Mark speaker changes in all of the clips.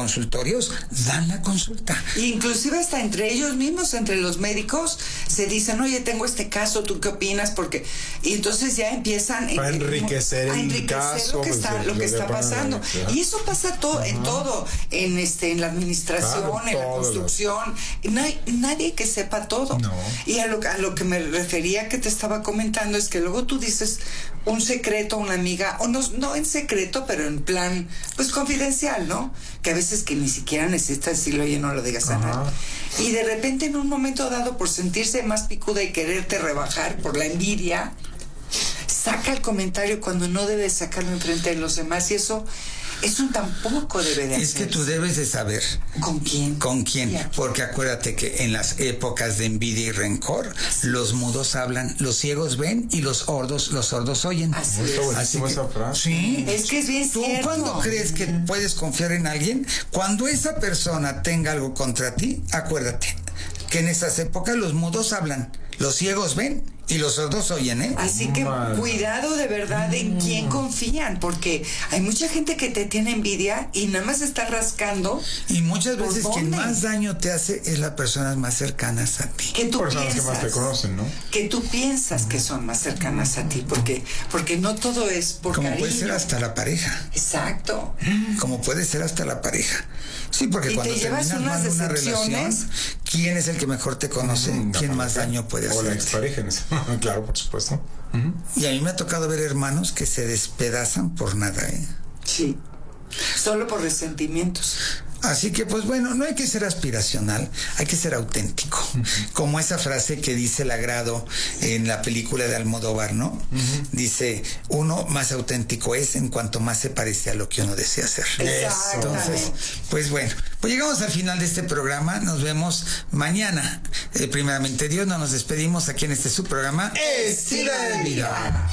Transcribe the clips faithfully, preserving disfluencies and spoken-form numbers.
Speaker 1: consultorios dan la consulta.
Speaker 2: Inclusive hasta entre ellos mismos, entre los médicos, se dicen, oye, tengo este caso, ¿tú qué opinas? Porque y entonces ya empiezan
Speaker 3: a enriquecer,
Speaker 2: a enriquecer
Speaker 3: el caso,
Speaker 2: lo que está,
Speaker 3: pues,
Speaker 2: lo que está pasando.
Speaker 3: Claro.
Speaker 2: Y eso pasa todo, en todo, en este, en la administración, claro, en la construcción. Lo... No hay nadie que sepa todo.
Speaker 3: No.
Speaker 2: Y a lo, a lo que me refería que te estaba comentando es que luego tú dices un secreto a una amiga, o no, no en secreto, pero en plan, pues confidencial, ¿no? Que a veces que ni siquiera necesitas decirlo, oye, no lo digas a nadie. Y de repente en un momento dado, por sentirse más picuda y quererte rebajar por la envidia, saca el comentario cuando no debes sacarlo enfrente de los demás, y eso eso tampoco debe de hacer.
Speaker 1: Es que tú debes de saber
Speaker 2: ¿con quién?
Speaker 1: ¿Con quién? Porque acuérdate que en las épocas de envidia y rencor, sí, los mudos hablan, los ciegos ven y los sordos, los sordos oyen.
Speaker 2: Así es.
Speaker 3: Así que, esa frase.
Speaker 1: Sí.
Speaker 2: Es que es bien
Speaker 1: ¿Tú
Speaker 2: cierto?
Speaker 1: cuándo crees que puedes confiar en alguien? Cuando esa persona tenga algo contra ti, acuérdate que en esas épocas los mudos hablan, los ciegos ven y los sordos oyen, ¿eh?
Speaker 2: Así que
Speaker 3: Mal.
Speaker 2: cuidado de verdad en quién confían, porque hay mucha gente que te tiene envidia y nada más está rascando.
Speaker 1: Y muchas veces
Speaker 2: ¿por
Speaker 1: quien
Speaker 2: dónde?
Speaker 1: más daño te hace es las personas más cercanas a ti.
Speaker 2: Que tú
Speaker 3: Personas
Speaker 2: piensas,
Speaker 3: que más te conocen, ¿no?
Speaker 2: que tú piensas que son más cercanas a ti, porque porque no todo es por
Speaker 1: Como
Speaker 2: cariño.
Speaker 1: puede ser hasta la pareja.
Speaker 2: Exacto.
Speaker 1: Como puede ser hasta la pareja. Sí, porque
Speaker 2: Y
Speaker 1: cuando
Speaker 2: te llevas
Speaker 1: terminas
Speaker 2: unas
Speaker 1: mal una
Speaker 2: decepciones.
Speaker 1: relación, ¿quién es el que mejor te conoce?
Speaker 3: Mm,
Speaker 1: ¿Quién
Speaker 3: la
Speaker 1: más
Speaker 3: pareja.
Speaker 1: daño puede
Speaker 3: O la
Speaker 1: hacer?
Speaker 3: expareja en ese- Claro, por supuesto. Uh-huh.
Speaker 1: Y a mí me ha tocado ver hermanos que se despedazan por nada, ¿eh?
Speaker 2: Sí. Solo por resentimientos.
Speaker 1: Así que, pues bueno, no hay que ser aspiracional, hay que ser auténtico. Uh-huh. Como esa frase que dice Lagrado en la película de Almodóvar, ¿no? Uh-huh. Dice, uno más auténtico es en cuanto más se parece a lo que uno desea ser. Entonces, pues bueno, pues llegamos al final de este programa. Nos vemos mañana. Eh, primeramente Dios, no nos despedimos aquí en este su programa Estilo de Vida.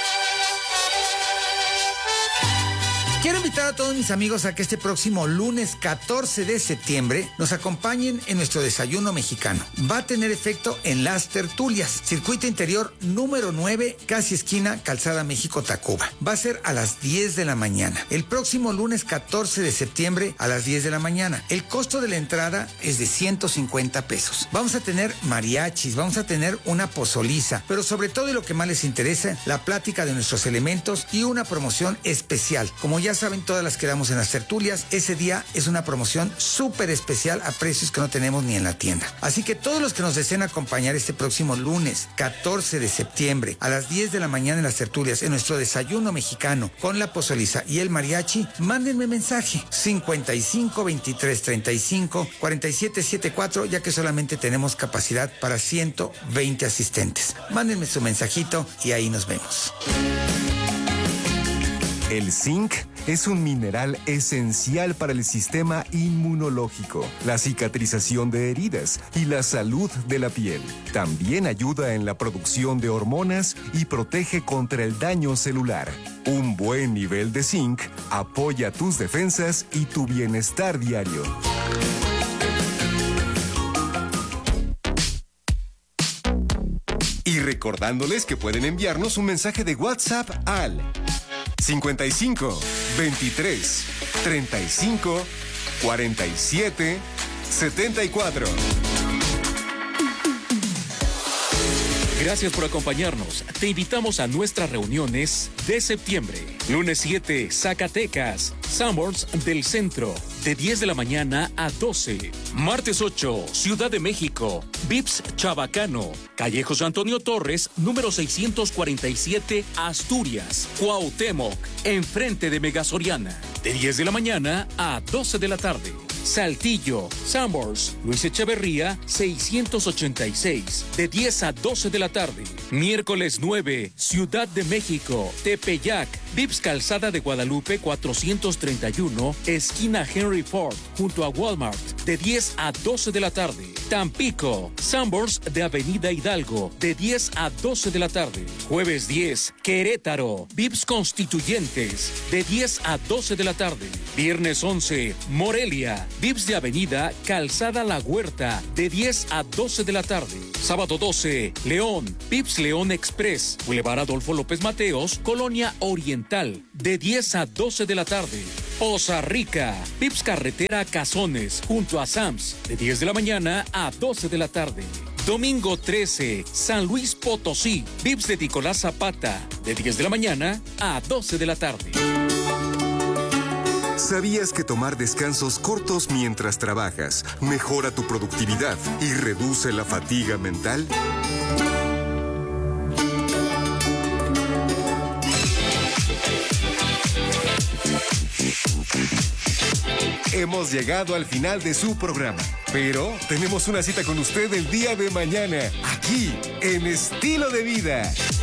Speaker 1: Quiero invitar a todos mis amigos a que este próximo lunes catorce de septiembre nos acompañen en nuestro desayuno mexicano. Va a tener efecto en las tertulias. Circuito interior número nueve, casi esquina Calzada México-Tacuba. Va a ser a las diez de la mañana. El próximo lunes catorce de septiembre a las diez de la mañana. El costo de la entrada es de ciento cincuenta pesos. Vamos a tener mariachis, vamos a tener una pozoliza, pero sobre todo y lo que más les interesa, la plática de nuestros elementos y una promoción especial. Como ya Ya saben, todas las que damos en las tertulias, ese día es una promoción súper especial a precios que no tenemos ni en la tienda. Así que todos los que nos deseen acompañar este próximo lunes, catorce de septiembre, a las diez de la mañana en las tertulias, en nuestro desayuno mexicano, con la pozoliza y el mariachi, mándenme mensaje, cincuenta y cinco, veintitrés, treinta y cinco, cuarenta y siete setenta y cuatro, ya que solamente tenemos capacidad para ciento veinte asistentes. Mándenme su mensajito y ahí nos vemos.
Speaker 4: El zinc es un mineral esencial para el sistema inmunológico, la cicatrización de heridas y la salud de la piel. También ayuda en la producción de hormonas y protege contra el daño celular. Un buen nivel de zinc apoya tus defensas y tu bienestar diario. Y recordándoles que pueden enviarnos un mensaje de WhatsApp al cincuenta y cinco, veintitrés, treinta y cinco, cuarenta y siete, setenta y cuatro.
Speaker 5: Gracias por acompañarnos. Te invitamos a nuestras reuniones de septiembre. Lunes siete, Zacatecas, Sanborns del Centro, de diez de la mañana a doce. Martes ocho, Ciudad de México, Vips Chabacano, calle José Antonio Torres, número seiscientos cuarenta y siete, Asturias, Cuauhtémoc, enfrente de Mega Soriana, de diez de la mañana a doce de la tarde. Saltillo, Sanborns, Luis Echeverría, seiscientos ochenta y seis, de diez a doce de la tarde. Miércoles nueve, Ciudad de México, Tepeyac, Vips Calzada de Guadalupe cuatrocientos treinta y uno, esquina Henry Ford, junto a Walmart, de diez a doce de la tarde. Tampico, Sanborns de Avenida Hidalgo, de diez a doce de la tarde. Jueves diez, Querétaro, Vips Constituyentes, de diez a doce de la tarde. Viernes once, Morelia, Vips de Avenida Calzada La Huerta, de diez a doce de la tarde. Sábado doce, León, Vips León Express, Boulevard Adolfo López Mateos, Colonia Oriental, de diez a doce de la tarde. Poza Rica, Vips Carretera Cazones, junto a Sams, de diez de la mañana a doce de la tarde. Domingo trece, San Luis Potosí, Vips de Nicolás Zapata, de diez de la mañana a doce de la tarde.
Speaker 4: ¿Sabías que tomar descansos cortos mientras trabajas mejora tu productividad y reduce la fatiga mental? Hemos llegado al final de su programa, pero tenemos una cita con usted el día de mañana, aquí, en Estilo de Vida.